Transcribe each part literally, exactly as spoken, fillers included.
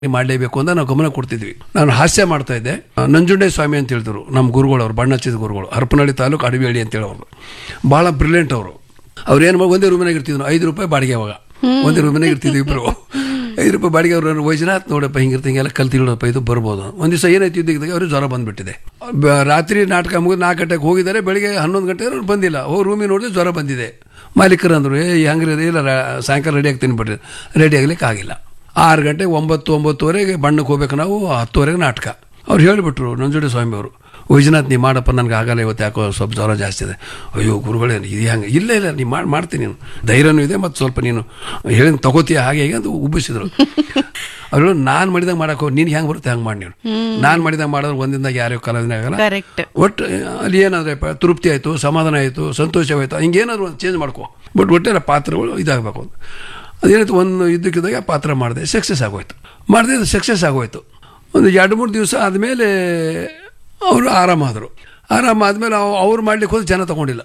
ಮಾಡಲೇಬೇಕು ಅಂತ ನಾವು ಗಮನ ಕೊಡ್ತಿದ್ವಿ. ನಾನು ಹಾಸ್ಯ ಮಾಡ್ತಾ ಇದ್ದೆ. ನಂಜುಂಡೇ ಸ್ವಾಮಿ ಅಂತ ಹೇಳಿದ್ರು ನಮ್ಮ ಗುರುಗಳು, ಅವರು ಬಣ್ಣ ಹಚ್ಚಿದ ಗುರುಗಳು, ಹರಪನಹಳ್ಳಿ ತಾಲೂಕು ಅಡವಿಹಳ್ಳಿ ಅಂತ ಹೇಳೋರು. ಭಾಳ ಬ್ರಿಲಿಯಂಟ್ ಅವರು. ಅವ್ರು ಏನು ಮಾಡಿ ಒಂದೇ ರೂಮಿನಾಗ ಇರ್ತಿದ್ರು, ಐದು ರೂಪಾಯಿ ಬಾಡಿಗೆ. ಅವಾಗ ಒಂದೇ ರೂಮಿನಾಗ ಇರ್ತಿದ್ವಿ ಇಬ್ಬರು. ಐದು ರೂಪಾಯಿ ಬಾಡಿಗೆ. ಅವ್ರು ವೈಜನಾಥ್ ನೋಡಪ್ಪ ಹಿಂಗಿರ್ತ ಹಿಂಗೆಲ್ಲ ಕಲ್ತಿಗಳಪ್ಪ ಇದು ಬರ್ಬೋದು. ಒಂದು ದಿವಸ ಏನಾಯ್ತು ಇದ್ದಕ್ಕಿದ್ದಾಗ ಅವ್ರಿಗೆ ಜ್ವರ ಬಂದುಬಿಟ್ಟಿದೆ. ರಾತ್ರಿ ನಾಟಕ ಮುಗಿದು ನಾಲ್ಕು ಗಂಟೆಗೆ ಹೋಗಿದ್ದಾರೆ. ಬೆಳಿಗ್ಗೆ ಹನ್ನೊಂದು ಗಂಟೆ ಅವ್ರು ಬಂದಿಲ್ಲ. ಹೋಗಿ ರೂಮಿಗೆ ನೋಡಿದ್ರೆ ಜ್ವರ ಬಂದಿದೆ. ಮಾಲೀಕರು ಅಂದರು, ಏ ಹೆಂಗ್ರಿ ಇಲ್ಲ ಸಾಯಂಕಾಲ ರೆಡಿ ಆಗ್ತೀನಿ ಬಿಡ್ರಿ. ರೆಡಿ ಆಗ್ಲಿಕ್ಕೆ ಆಗಿಲ್ಲ. ಆರು ಗಂಟೆ ಒಂಬತ್ತು ಒಂಬತ್ತುವರೆಗೆ ಬಣ್ಣಕ್ಕೆ ಹೋಗ್ಬೇಕು ನಾವು. ಹತ್ತುವರೆಗೆ ನಾಟಕ. ಅವ್ರು ಹೇಳಿಬಿಟ್ರು ನಂಜುಂಡೇ ಸ್ವಾಮಿ ಅವರು, ವೈಜನಾಥ್ ನೀ ಮಾಡಪ್ಪ, ನನಗೆ ಆಗಲ್ಲ ಇವತ್ತು, ಯಾಕೋ ಸ್ವಲ್ಪ ಜ್ವರ ಜಾಸ್ತಿ ಇದೆ. ಅಯ್ಯೋ ಗುರುಗಳೇ ಇದು ಹೆಂಗೆ? ಇಲ್ಲ ಇಲ್ಲ ನೀ ಮಾಡಿ ಮಾಡ್ತೀನಿ, ನೀನು ಧೈರ್ಯನೂ ಇದೆ ಮತ್ತು ಸ್ವಲ್ಪ ನೀನು ಹೇಳಿ ತಗೋತೀಯ ಹಾಗೆ ಹೇಗೆ ಅಂತ ಉಬ್ಬಿಸಿದ್ರು. ಅವರು ನಾನು ಮಾಡಿದಾಗ ಮಾಡಕ್ಕೆ ಹೋಗಿ ನೀನು ಹೆಂಗೆ ಬರುತ್ತೆ ಹಂಗೆ ಮಾಡಿ, ನೀನು ನಾನು ಮಾಡಿದಾಗ ಮಾಡೋದು ಒಂದಿಂದಾಗ ಯಾರ್ಯೋ ಕಲಾವಿದನೇ ಆಗಲ್ಲ. ಒಟ್ಟು ಅಲ್ಲಿ ಏನಾದ್ರೆ ತೃಪ್ತಿ ಆಯಿತು, ಸಮಾಧಾನ ಆಯಿತು, ಸಂತೋಷವಾಯಿತು, ಹಿಂಗೇನಾದ್ರು ಒಂದು ಚೇಂಜ್ ಮಾಡ್ಕೋ. ಬಟ್ ಒಟ್ಟೆಲ್ಲ ಪಾತ್ರಗಳು ಇದಾಗಬೇಕು ಅಂತ ಅದೇನಾಯ್ತು. ಒಂದು ಇದ್ದಕ್ಕಿದ್ದಾಗ ಪಾತ್ರ ಮಾಡಿದೆ, ಸಕ್ಸಸ್ ಆಗೋಯ್ತು. ಮಾಡಿದೆ, ಅದು ಸಕ್ಸಸ್ ಆಗೋಯ್ತು. ಒಂದು ಎರಡು ಮೂರು ದಿವಸ ಆದಮೇಲೆ ಅವರು ಆರಾಮಾದರು. ಆರಾಮಾದ್ಮೇಲೆ ಅವ್ರು ಮಾಡ್ಲಿಕ್ಕೆ ಹೋದ್ರೆ ಜನ ತಗೊಂಡಿಲ್ಲ.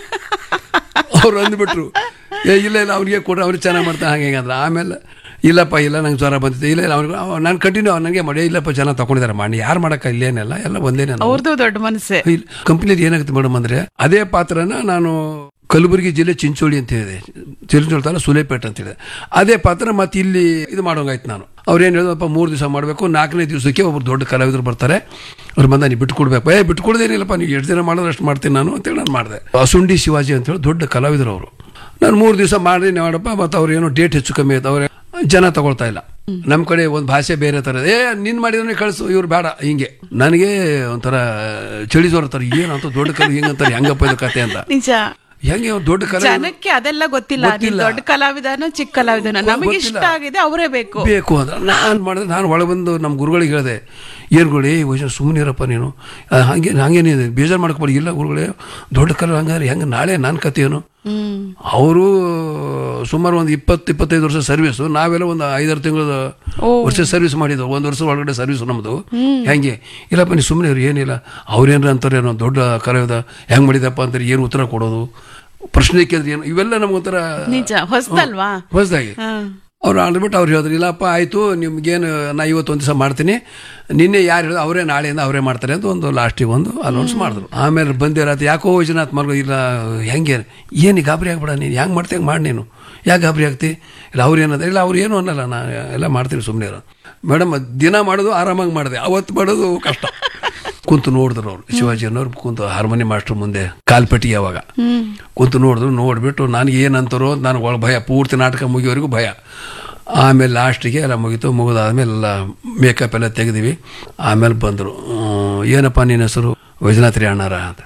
ಅವ್ರು ಅಂದ್ಬಿಟ್ರು, ಏ ಇಲ್ಲ ಇಲ್ಲ ಅವ್ರಿಗೆ ಕೊಟ್ಟರೆ ಅವ್ರಿಗೆ ಚೆನ್ನಾಗಿ ಮಾಡ್ತಾರೆ ಹಾಗೆ ಹೇಗೆ ಅಂದ್ರೆ. ಆಮೇಲೆ ಇಲ್ಲಪ್ಪ ಇಲ್ಲ ನಂಗೆ ಜ್ವರ ಬಂದಿದೆ, ಇಲ್ಲ ಇಲ್ಲ ಅವ್ರಿಗೆ ನಾನು ಕಂಟಿನ್ಯೂ ನನಗೆ ಮಾಡಿ ಇಲ್ಲಪ್ಪ ಜನ ತಗೊಂಡಿದ್ದಾರೆ ಮಾಡಿ, ಯಾರು ಮಾಡೋಕ್ಕ ಇಲ್ಲೇನೆಲ್ಲ ಎಲ್ಲ ಒಂದೇನೆ. ಅವ್ರದ್ದು ದೊಡ್ಡ ಮನಸ್ಸೇ. ಕಂಪ್ನಿಲಿ ಏನಾಗುತ್ತೆ ಮೇಡಮ್ ಅಂದರೆ, ಅದೇ ಪಾತ್ರನ ನಾನು ಕಲಬುರಗಿ ಜಿಲ್ಲೆ ಚಿಂಚೋಳಿ ಅಂತ ಹೇಳಿದೆ, ಚಿಂಚೋಳಿ ತಾಲೂಕು ಸುಲೇಪೇಟೆ ಅಂತ ಹೇಳಿದೆ. ಅದೇ ಪಾತ್ರ ಮತ್ತೆ ಇಲ್ಲಿ ಇದು ಮಾಡೋಂಗಾಯ್ತು. ನಾನು ಅವ್ರೇನು ಹೇಳಿದಪ್ಪ ಮೂರು ದಿವಸ ಮಾಡಬೇಕು, ನಾಲ್ಕನೇ ದಿವಸಕ್ಕೆ ಒಬ್ಬರು ದೊಡ್ಡ ಕಲಾವಿದರು ಬರ್ತಾರೆ, ಅವ್ರು ಬಂದ ನೀವು ಬಿಟ್ಟು ಕೊಡ್ಬೇಕು. ಏ ಬಿಟ್ಟು ಕೊಡೋದೇನಿಲ್ಲಪ್ಪ, ನೀವು ಎಷ್ಟು ದಿನ ಮಾಡೋದು ಅಷ್ಟು ಮಾಡ್ತೀನಿ ನಾನು ಅಂತೇಳಿ ನಾನು ಮಾಡಿದೆ. ಅಸುಂಡಿ ಶಿವಾಜಿ ಅಂತೇಳಿ ದೊಡ್ಡ ಕಲಾವಿದರು ಅವರು. ನಾನು ಮೂರು ದಿವಸ ಮಾಡಿ ಮಾಡಪ್ಪ, ಮತ್ತು ಅವ್ರು ಏನೋ ಡೇಟ್ ಹೆಚ್ಚು ಕಮ್ಮಿ ಆಯ್ತು, ಅವ್ರೆ ಜನ ತಗೊಳ್ತಾ ಇಲ್ಲ. ನಮ್ಮ ಕಡೆ ಒಂದು ಭಾಷೆ ಬೇರೆ ಥರ, ಏ ನಿನ್ ಮಾಡಿದ್ರೆ ಕಳಿಸು, ಇವ್ರು ಬೇಡ ಹಿಂಗೆ. ನನಗೆ ಒಂಥರ ಚಳಿ ಜ್ವರ ತರ, ಏನಂತ ದೊಡ್ಡ ಕಲಾವಿದ ಹಿಂಗಂತಾರೆ, ಹೆಂಗಪ್ಪ ಇದು ಕತೆ ಅಂತ. ಹೆಂಗೆ ದೊಡ್ಡ ಕಲಾವಿದ, ಜನಕ್ಕೆ ಅದೆಲ್ಲ ಗೊತ್ತಿಲ್ಲ. ದೊಡ್ಡ ಕಲಾವಿದನೋ ಚಿಕ್ಕ ಕಲಾವಿದನೋ ನಮಗೆ ಇಷ್ಟ ಆಗಿದೆ ಅವರೇ ಬೇಕು ಬೇಕು ಅಂತ ನಾನು ಮಾಡಿದೆ. ನಾನು ಒಳಗೆ ಬಂದು ನಮ್ಮ ಗುರುಗಳಿಗೆ ಹೇಳಿದೆ, ಏರ್ಗಳೇ ವಯಸ್ಸು ಸುಮ್ಮನಿರಪ್ಪ ನೀನು, ಹಾಗೆ ಹಾಗೇನೇ ಬೇಜಾರು ಮಾಡ್ಕೊಬೇಡಿ. ಇಲ್ಲ ಗುರುಗಳೇ ದೊಡ್ಡ ಕಲಾವಿದ ಹಂಗಾರೆ ಹೆಂಗೆ, ನಾಳೆ ನನ್ನ ಕತೆ ಏನು. ಅವರು ಸುಮಾರು ಒಂದು ಇಪ್ಪತ್ತು ಇಪ್ಪತ್ತೈದು ವರ್ಷ ಸರ್ವಿಸು, ನಾವೆಲ್ಲ ಒಂದು ಐದಾರು ತಿಂಗಳ ವರ್ಷ ಸರ್ವಿಸ್ ಮಾಡಿದ್ವು. ಒಂದು ವರ್ಷ ಒಳಗಡೆ ಸರ್ವಿಸ್ ನಮ್ಮದು. ಹೆಂಗೆ ಇಲ್ಲಪ್ಪ ನೀವು ಸುಮ್ಮನೆ ಅವ್ರು ಏನಿಲ್ಲ, ಅವ್ರೇನ್ರ ಅಂತಾರೆ ಏನೋ ದೊಡ್ಡ ಕಲಾವಿದ ಹೆಂಗೆ ಮಾಡಿದಪ್ಪ ಅಂತಾರೆ, ಏನು ಉತ್ತರ ಕೊಡೋದು, ಪ್ರಶ್ನೆ ಕೇಳಿದ್ರೆ ಏನು, ಇವೆಲ್ಲ ನಮ್ಗೊಂಥರ ಹೊಸದಲ್ವಾ ಹೊಸದಾಗಿ. ಅವ್ರು ಆಡ್ಬಿಟ್ಟು ಅವ್ರು ಹೇಳಿದ್ರು, ಇಲ್ಲಪ್ಪ ಆಯಿತು ನಿಮ್ಗೇನು ನಾ ಇವತ್ತು ಒಂದು ದಿವಸ ಮಾಡ್ತೀನಿ, ನಿನ್ನೆ ಯಾರು ಹೇಳಿದ್ರು ಅವರೇ ನಾಳೆಯಿಂದ ಅವರೇ ಮಾಡ್ತಾರೆ ಅಂತ ಒಂದು ಲಾಸ್ಟಿಗೆ ಒಂದು ಅನೌನ್ಸ್ ಮಾಡಿದ್ರು. ಆಮೇಲೆ ಬಂದಿರತ್ತೆ, ಯಾಕೋ ವೈಜನಾಥ್ ಮರ್ಗ ಇಲ್ಲ ಹೆಂಗೆ ಏನು ಗಾಬರಿ ಆಗ್ಬೇಡ, ನೀನು ಹೆಂಗೆ ಮಾಡ್ತಿ ಹಂಗೆ ಮಾಡಿ, ನೀನು ಯಾಕೆ ಗಾಬರಿ ಆಗ್ತಿ, ಇಲ್ಲ ಅವ್ರು ಏನಂದ್ರೆ, ಇಲ್ಲ ಅವ್ರು ಏನು ಅನ್ನಲ್ಲ, ನಾ ಎಲ್ಲ ಮಾಡ್ತೀನಿ ಸುಮ್ಮನೆ ಇರೋ. ಮೇಡಮ್ ದಿನ ಮಾಡೋದು ಆರಾಮಾಗಿ ಮಾಡಿದೆ, ಅವತ್ತು ಮಾಡೋದು ಕಷ್ಟ. ಕುಂತು ನೋಡಿದ್ರು ಅವರು, ಶಿವಾಜಿ ಅನ್ನೋರು ಕುಂತು ಹಾರ್ಮೋನಿ ಮಾಸ್ಟರ್ ಮುಂದೆ ಕಾಲ್ಪಟ್ಟಿ ಅವಾಗ ಕುಂತು ನೋಡಿದ್ರು. ನೋಡಿಬಿಟ್ಟು ನನಗೆ ಏನಂತಾರೋ ನನಗೆ ಒಳ ಭಯ, ಪೂರ್ತಿ ನಾಟಕ ಮುಗಿಯೋವರೆಗೂ ಭಯ. ಆಮೇಲೆ ಲಾಸ್ಟಿಗೆ ಎಲ್ಲ ಮುಗೀತು. ಮುಗಿದಾದ್ಮೇಲೆ ಎಲ್ಲ ಮೇಕಪ್ ಎಲ್ಲ ತೆಗೆದಿವಿ. ಆಮೇಲೆ ಬಂದರು, ಏನಪ್ಪ ನಿನ್ನ ಹೆಸರು? ವೈಜನಾಥ್ ರೀ ಅಣ್ಣಾರ ಅಂತ.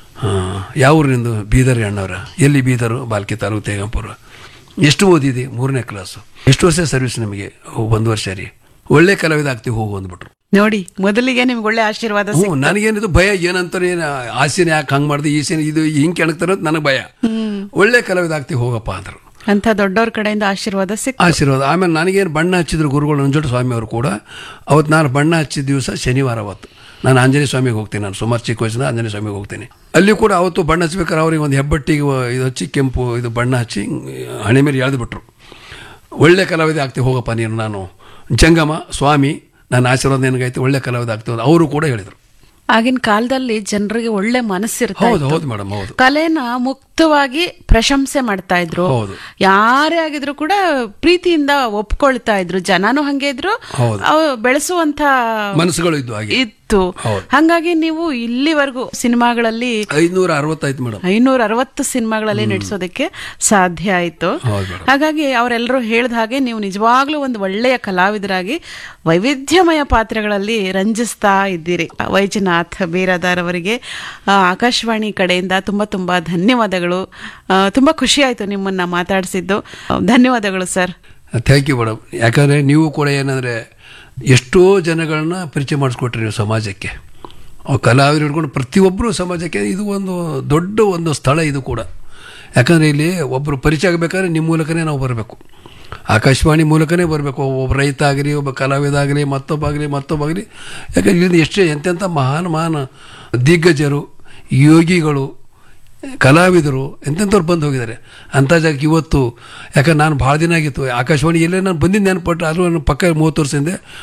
ಯಾವ ಊರಿನಿಂದು? ಬೀದರ್ ರೀ ಅಣ್ಣವ್ರ. ಎಲ್ಲಿ ಬೀದರು? ಬಾಲ್ಕಿ ತಾಲೂಕು ತೇಗಂಪುರ. ಎಷ್ಟು ಓದಿದೆ? ಮೂರನೇ ಕ್ಲಾಸು. ಎಷ್ಟು ವರ್ಷ ಸರ್ವಿಸ್ ನಿಮಗೆ? ಒಂದು ವರ್ಷ ರೀ. ಒಳ್ಳೆ ಕಲಾವಿದ ಆಗ್ತೀವಿ ಹೋಗು ಅಂದ್ಬಿಟ್ರು. ನೋಡಿ, ಮೊದಲಿಗೆ ನಿಮ್ಗೆ ಒಳ್ಳೆ ಆಶೀರ್ವಾದ. ಹ್ಞೂ ನನಗೇನಿದು ಭಯ, ಏನಂತಾರೆ ಏನು ಆಸೆನ ಯಾಕೆ ಹಂಗೆ ಮಾಡಿದೆ, ಈ ಸೇನೆ ಇದು ಹಿಂಗೆ ಕೆಣಕ್ತಾರೆ ಅಂತ ನನಗೆ ಭಯ. ಒಳ್ಳೆ ಕಲಾವಿದ ಆಗ್ತೀವಿ ಹೋಗಪ್ಪ ಅಂದರು. ಅಂತ ದೊಡ್ಡವ್ರ ಕಡೆಯಿಂದ ಆಶೀರ್ವಾದ ಸಿಕ್ಕ ಆಶೀರ್ವಾದ. ಆಮೇಲೆ ನನಗೇನು ಬಣ್ಣ ಹಚ್ಚಿದ್ರು ಗುರುಗಳು ನಂಜುಂಡ ಸ್ವಾಮಿ ಅವರು ಕೂಡ. ಅವತ್ತು ನಾನು ಬಣ್ಣ ಹಚ್ಚಿದ ದಿವಸ ಶನಿವಾರ. ಅವತ್ತು ನಾನು ಆಂಜನೇಯ ಸ್ವಾಮಿಗೆ ಹೋಗ್ತೀನಿ. ನಾನು ಸುಮಾರು ಚಿಕ್ಕ ವಯಸ್ಸಿನ ಆಂಜನೇಯ ಸ್ವಾಮಿಗೆ ಹೋಗ್ತೀನಿ. ಅಲ್ಲಿ ಕೂಡ ಅವತ್ತು ಬಣ್ಣ ಹಚ್ಬೇಕಾದ್ರೆ ಅವ್ರಿಗೆ ಒಂದು ಹೆಬ್ಬಟ್ಟಿಗೆ ಇದು ಹಚ್ಚಿ ಕೆಂಪು ಇದು ಬಣ್ಣ ಹಚ್ಚಿ ಹಣೆ ಮೇಲೆ ಎಳೆದುಬಿಟ್ರು. ಒಳ್ಳೆ ಕಲಾವಿದ ಆಗ್ತೀವಿ ಹೋಗಪ್ಪ ನೀನು, ನಾನು ಜಂಗಮ ಸ್ವಾಮಿ ನನ್ನ ಆಶೀರ್ವಾದ ನಿನಗೈತೆ, ಒಳ್ಳೆ ಕಲಾವಿದ ಆಗ್ತೀವಿ ಅವರು ಕೂಡ ಹೇಳಿದರು. ಆಗಿನ ಕಾಲದಲ್ಲಿ ಜನರಿಗೆ ಒಳ್ಳೆ ಮನಸ್ಸಿರುತ್ತೆ. ಹೌದು ಹೌದು ಮೇಡಮ್, ಹೌದು. ಕಲೆನ ಮುಕ್ತವಾಗಿ ಪ್ರಶಂಸೆ ಮಾಡ್ತಾ ಇದ್ರು. ಯಾರೇ ಆಗಿದ್ರು ಕೂಡ ಪ್ರೀತಿಯಿಂದ ಒಪ್ಕೊಳ್ತಾ ಇದ್ರು. ಜನನು ಹಂಗೆ ಇದ್ರು, ಬೆಳೆಸುವಂತ ಮನಸ್ಸುಗಳು ಇದ್ದು ಇತ್ತು. ಹಂಗಾಗಿ ನೀವು ಇಲ್ಲಿವರೆಗೂ ಸಿನಿಮಾಗಳಲ್ಲಿ ಐನೂರ ಅರವತ್ತಾಯ್ತು ಮೇಡಮ್, ಐನೂರ ಅರವತ್ತು ಸಿನಿಮಾಗಳಲ್ಲಿ ನಟಿಸೋದಕ್ಕೆ ಸಾಧ್ಯ ಆಯ್ತು. ಹಾಗಾಗಿ ಅವರೆಲ್ಲರೂ ಹೇಳಿದ ಹಾಗೆ ನೀವು ನಿಜವಾಗ್ಲೂ ಒಂದು ಒಳ್ಳೆಯ ಕಲಾವಿದರಾಗಿ ವೈವಿಧ್ಯಮಯ ಪಾತ್ರಗಳಲ್ಲಿ ರಂಜಿಸ್ತಾ ಇದ್ದೀರಿ. ವೈಜನಾಥ್ ಬೇರಾದಾರ್ ಅವರಿಗೆ ಆಕಾಶವಾಣಿ ಕಡೆಯಿಂದ ತುಂಬಾ ತುಂಬಾ ಧನ್ಯವಾದಗಳು. ತುಂಬಾ ಖುಷಿ ಆಯ್ತು ನಿಮ್ಮನ್ನ ಮಾತಾಡಿಸಿದ್ದು. ಧನ್ಯವಾದಗಳು ಸರ್. Thank you madam. ಯಾಕಂದ್ರೆ ನೀವು ಕೂಡ ಏನಂದ್ರೆ ಎಷ್ಟೋ ಜನಗಳನ್ನ ಪರಿಚಯ ಮಾಡಿಸ್ಕೊಟ್ರಿ ನೀವು ಸಮಾಜಕ್ಕೆ. ಕಲಾವಿದರು ಹಿಡ್ಕೊಂಡು ಪ್ರತಿಯೊಬ್ಬರು ಸಮಾಜಕ್ಕೆ ಇದು ಒಂದು ದೊಡ್ಡ ಒಂದು ಸ್ಥಳ ಇದು ಕೂಡ. ಯಾಕಂದರೆ ಇಲ್ಲಿ ಒಬ್ಬರು ಪರಿಚಯ ಆಗಬೇಕಾದ್ರೆ ನಿಮ್ಮ ಮೂಲಕನೇ ನಾವು ಬರಬೇಕು, ಆಕಾಶವಾಣಿ ಮೂಲಕನೇ ಬರಬೇಕು. ಒಬ್ಬ ರೈತ ಆಗಲಿ, ಒಬ್ಬ ಕಲಾವಿದ ಆಗಲಿ, ಮತ್ತೊಬ್ಬ ಆಗಲಿ ಮತ್ತೊಬ್ಬ ಆಗಲಿ. ಯಾಕಂದ್ರೆ ಇಲ್ಲಿಂದ ಎಷ್ಟೇ ಎಂತೆಂಥ ಮಹಾನ್ ಮಹಾನ್ ದಿಗ್ಗಜರು, ಯೋಗಿಗಳು ಕಲಾವಿದರು ಎಂತೆಂಥವ್ರು ಬಂದು ಹೋಗಿದ್ದಾರೆ ಅಂಥ ಜಾಗಕ್ಕೆ ಇವತ್ತು. ಯಾಕಂದ್ರೆ ನಾನು ಭಾಳ ದಿನ ಆಗಿತ್ತು ಆಕಾಶವಾಣಿ ಎಲ್ಲೇ ನಾನು ಬಂದಿದ್ದು ನೆನಪಟ್ಟು ಆದರೂ ನನ್ನ ಪಕ್ಕ ಮೂವತ್ತು ವರ್ಷದಿಂದ